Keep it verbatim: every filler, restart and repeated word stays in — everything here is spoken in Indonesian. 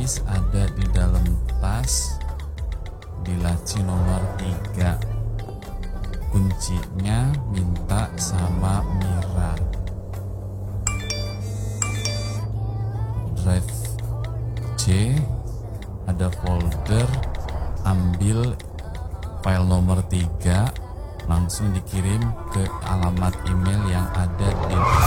keys ada di dalam tas di laci nomor tiga. Kuncinya minta sama Mira. Drive C ada folder, ambil file nomor tiga, langsung dikirim ke alamat email yang ada di